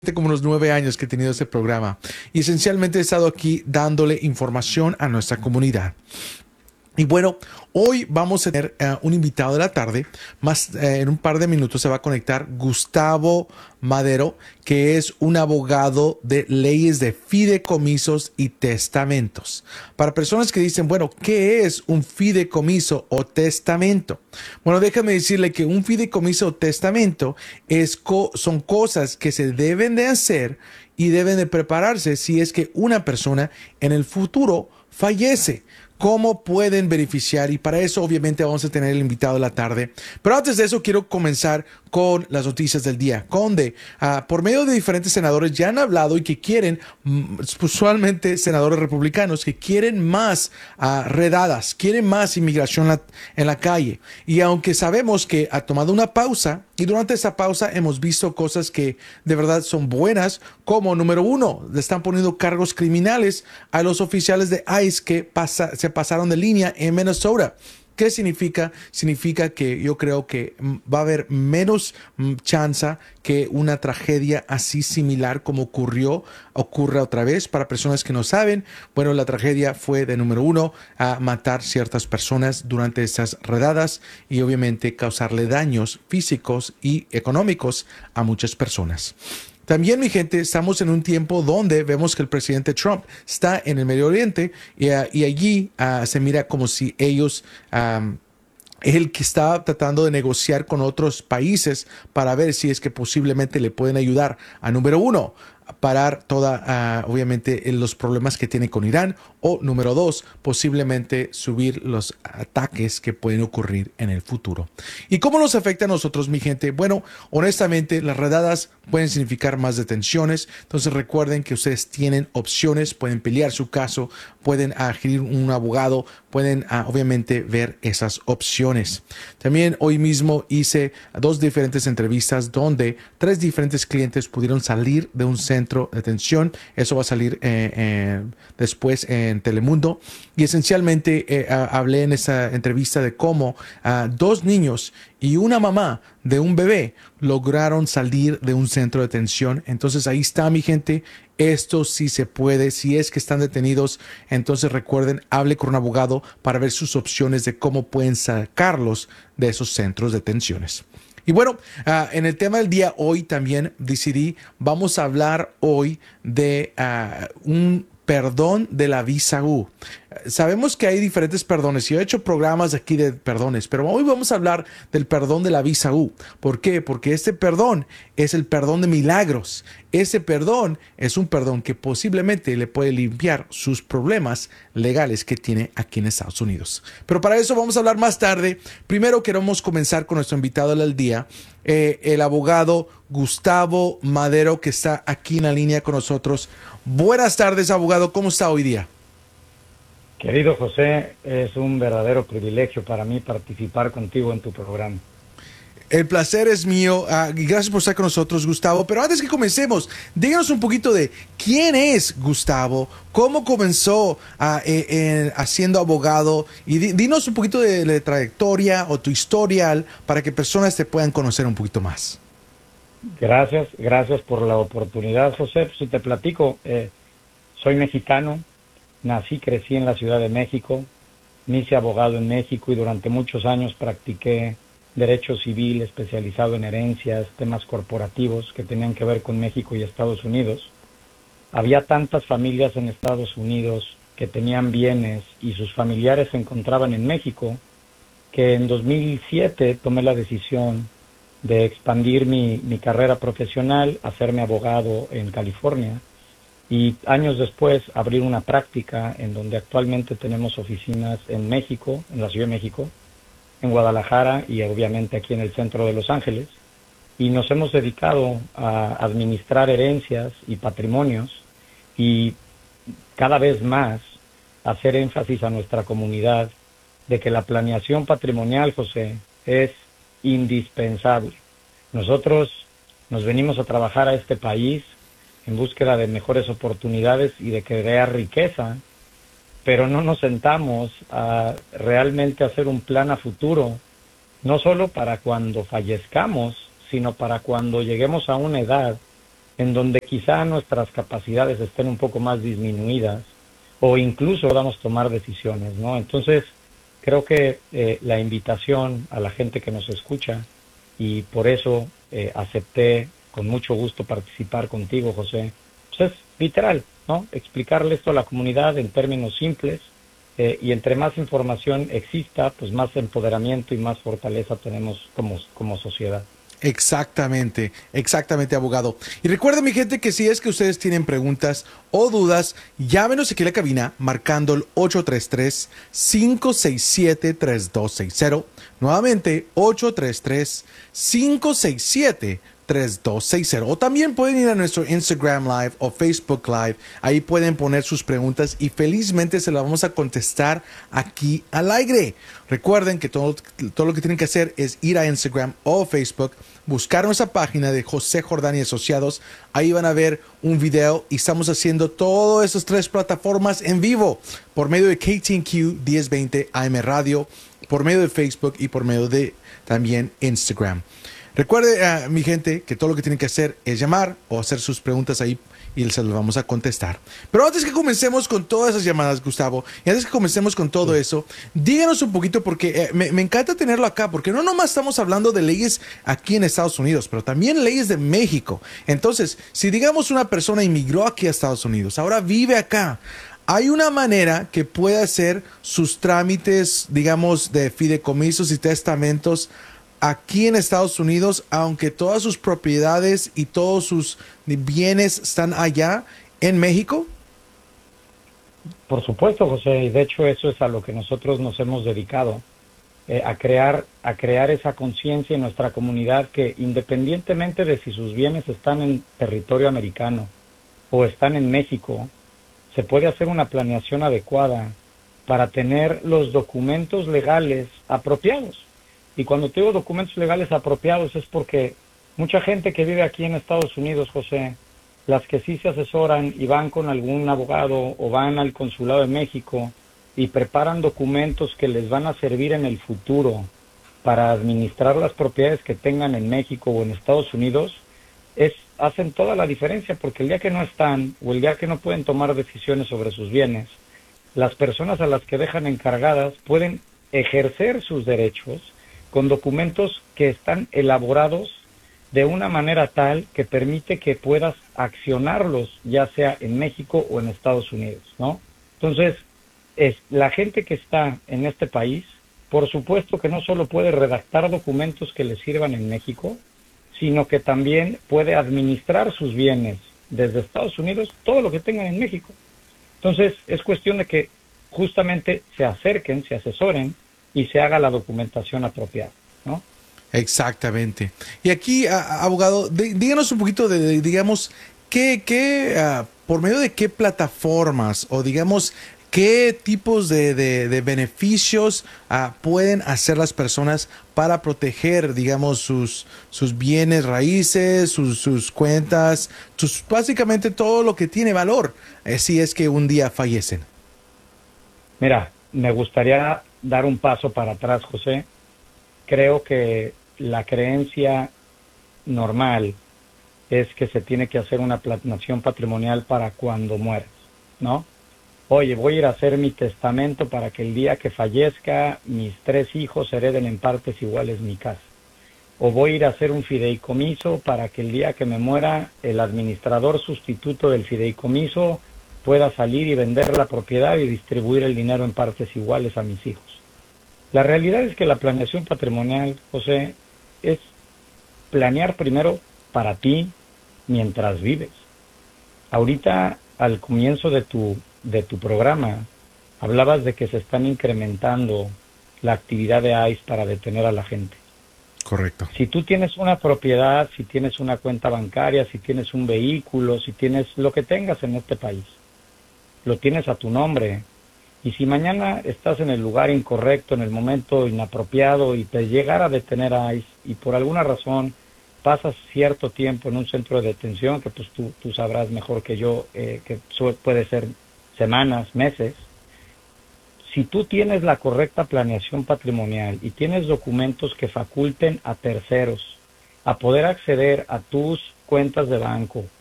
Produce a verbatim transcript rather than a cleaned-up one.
como unos nueve años que he tenido este programa y esencialmente he estado aquí dándole información a nuestra comunidad. Y bueno, hoy vamos a tener uh, un invitado de la tarde. Más uh, en un par de minutos se va a conectar Gustavo Madero, que es un abogado de leyes de fideicomisos y testamentos. Para personas que dicen, bueno, ¿qué es un fideicomiso o testamento? Bueno, déjame decirle que un fideicomiso o testamento es co son cosas que se deben de hacer y deben de prepararse si es que una persona en el futuro fallece. ¿Cómo pueden beneficiar? Y para eso obviamente vamos a tener el invitado de la tarde. Pero antes de eso quiero comenzar con las noticias del día. Conde, uh, por medio de diferentes senadores ya han hablado y que quieren, usualmente senadores republicanos, que quieren más uh, redadas, quieren más inmigración la, en la calle. Y aunque sabemos que ha tomado una pausa, y durante esa pausa hemos visto cosas que de verdad son buenas, como número uno, le están poniendo cargos criminales a los oficiales de ICE que pasa, se pasaron de línea en Minnesota. ¿Qué significa? Significa que yo creo que va a haber menos chance que una tragedia así similar como ocurrió, ocurra otra vez. Para personas que no saben, bueno, la tragedia fue de número uno a matar ciertas personas durante esas redadas y obviamente causarle daños físicos y económicos a muchas personas. También, mi gente, estamos en un tiempo donde vemos que el presidente Trump está en el Medio Oriente y, uh, y allí uh, se mira como si ellos... Um, el que está tratando de negociar con otros países para ver si es que posiblemente le pueden ayudar a, número uno, a parar toda, uh, obviamente, los problemas que tiene con Irán, o número dos, posiblemente subir los ataques que pueden ocurrir en el futuro. ¿Y cómo nos afecta a nosotros, mi gente? Bueno, honestamente, las redadas pueden significar más detenciones, entonces recuerden que ustedes tienen opciones, pueden pelear su caso, pueden adquirir un abogado, pueden uh, obviamente ver esas opciones. También hoy mismo hice dos diferentes entrevistas donde tres diferentes clientes pudieron salir de un centro de detención. Eso va a salir eh, eh, después en Telemundo. Y esencialmente eh, hablé en esa entrevista de cómo uh, dos niños y una mamá de un bebé lograron salir de un centro de detención. Entonces ahí está, mi gente. Esto sí se puede. Si es que están detenidos, entonces recuerden, hable con un abogado para ver sus opciones de cómo pueden sacarlos de esos centros de detenciones. Y bueno, uh, en el tema del día hoy también decidí, vamos a hablar hoy de uh, un perdón de la visa U. Sabemos que hay diferentes perdones y he hecho programas aquí de perdones, pero hoy vamos a hablar del perdón de la visa U. ¿Por qué? Porque este perdón es el perdón de milagros. Ese perdón es un perdón que posiblemente le puede limpiar sus problemas legales que tiene aquí en Estados Unidos. Pero para eso vamos a hablar más tarde. Primero queremos comenzar con nuestro invitado del día, eh, el abogado Gustavo Madero, que está aquí en la línea con nosotros. Buenas tardes, abogado. ¿Cómo está hoy día? Querido José, es un verdadero privilegio para mí participar contigo en tu programa. El placer es mío uh, y gracias por estar con nosotros, Gustavo. Pero antes que comencemos, díganos un poquito de quién es Gustavo, cómo comenzó uh, eh, eh, haciendo abogado y di dinos un poquito de la trayectoria o tu historial para que personas te puedan conocer un poquito más. Gracias, gracias por la oportunidad, José. Si te platico, eh, soy mexicano. Nací, crecí en la Ciudad de México, me hice abogado en México y durante muchos años practiqué derecho civil especializado en herencias, temas corporativos que tenían que ver con México y Estados Unidos. Había tantas familias en Estados Unidos que tenían bienes y sus familiares se encontraban en México que en dos mil siete tomé la decisión de expandir mi, mi carrera profesional, hacerme abogado en California. Y años después abrir una práctica en donde actualmente tenemos oficinas en México, en la Ciudad de México, en Guadalajara y obviamente aquí en el centro de Los Ángeles. Y nos hemos dedicado a administrar herencias y patrimonios y cada vez más hacer énfasis a nuestra comunidad de que la planeación patrimonial, José, es indispensable. Nosotros nos venimos a trabajar a este país en búsqueda de mejores oportunidades y de crear riqueza, pero no nos sentamos a realmente hacer un plan a futuro, no solo para cuando fallezcamos, sino para cuando lleguemos a una edad en donde quizá nuestras capacidades estén un poco más disminuidas o incluso podamos tomar decisiones, ¿no? Entonces, creo que eh, la invitación a la gente que nos escucha, y por eso eh, acepté con mucho gusto participar contigo, José, pues es literal, ¿no? Explicarle esto a la comunidad en términos simples, eh, y entre más información exista, pues más empoderamiento y más fortaleza tenemos como, como sociedad. Exactamente, exactamente, abogado. Y recuerden, mi gente, que si es que ustedes tienen preguntas o dudas, llámenos aquí a la cabina marcando el ocho tres tres, cinco seis siete, tres dos seis cero. Nuevamente, ocho tres tres, cinco seis siete, tres dos seis cero. O también pueden ir a nuestro Instagram Live o Facebook Live. Ahí pueden poner sus preguntas y felizmente se las vamos a contestar aquí al aire. Recuerden que todo, todo lo que tienen que hacer es ir a Instagram o Facebook, buscar nuestra página de José Jordán y Asociados. Ahí van a ver un video y estamos haciendo todas esas tres plataformas en vivo por medio de K T N Q diez veinte A M Radio, por medio de Facebook y por medio de también Instagram. Recuerde, uh, mi gente, que todo lo que tienen que hacer es llamar o hacer sus preguntas ahí y se las vamos a contestar. Pero antes que comencemos con todas esas llamadas, Gustavo, y antes que comencemos con todo eso, díganos un poquito, porque eh, me, me encanta tenerlo acá, porque no nomás estamos hablando de leyes aquí en Estados Unidos, pero también leyes de México. Entonces, si digamos una persona inmigró aquí a Estados Unidos, ahora vive acá, ¿hay una manera que pueda hacer sus trámites, digamos, de fideicomisos y testamentos aquí en Estados Unidos, aunque todas sus propiedades y todos sus bienes están allá en México? Por supuesto, José, y de hecho eso es a lo que nosotros nos hemos dedicado, eh, a crear, a crear esa conciencia en nuestra comunidad que independientemente de si sus bienes están en territorio americano o están en México, se puede hacer una planeación adecuada para tener los documentos legales apropiados. Y cuando te digo documentos legales apropiados es porque mucha gente que vive aquí en Estados Unidos, José, las que sí se asesoran y van con algún abogado o van al Consulado de México y preparan documentos que les van a servir en el futuro para administrar las propiedades que tengan en México o en Estados Unidos, es, hacen toda la diferencia, porque el día que no están o el día que no pueden tomar decisiones sobre sus bienes, las personas a las que dejan encargadas pueden ejercer sus derechos con documentos que están elaborados de una manera tal que permite que puedas accionarlos, ya sea en México o en Estados Unidos, ¿no? Entonces, es la gente que está en este país, por supuesto que no solo puede redactar documentos que les sirvan en México, sino que también puede administrar sus bienes desde Estados Unidos, todo lo que tengan en México. Entonces, es cuestión de que justamente se acerquen, se asesoren y se haga la documentación apropiada, ¿no? Exactamente. Y aquí, a, abogado, de, díganos un poquito de, de digamos, qué, qué, uh, por medio de qué plataformas o, digamos, qué tipos de, de, de beneficios uh, pueden hacer las personas para proteger, digamos, sus, sus bienes raíces, sus, sus cuentas, sus, básicamente todo lo que tiene valor, eh, si es que un día fallecen. Mira, me gustaría dar un paso para atrás, José. Creo que la creencia normal es que se tiene que hacer una planeación patrimonial para cuando mueras, ¿no? Oye, voy a ir a hacer mi testamento para que el día que fallezca mis tres hijos hereden en partes iguales mi casa. O voy a ir a hacer un fideicomiso para que el día que me muera el administrador sustituto del fideicomiso pueda salir y vender la propiedad y distribuir el dinero en partes iguales a mis hijos. La realidad es que la planeación patrimonial, José, es planear primero para ti mientras vives. Ahorita, al comienzo de tu, de tu programa, hablabas de que se están incrementando la actividad de ICE para detener a la gente. Correcto. Si tú tienes una propiedad, si tienes una cuenta bancaria, si tienes un vehículo, si tienes lo que tengas en este país, lo tienes a tu nombre. Y si mañana estás en el lugar incorrecto, en el momento inapropiado y te llegara a detener a ICE y por alguna razón pasas cierto tiempo en un centro de detención, que pues tú, tú sabrás mejor que yo, eh, que puede ser semanas, meses, si tú tienes la correcta planeación patrimonial y tienes documentos que faculten a terceros a poder acceder a tus cuentas de banco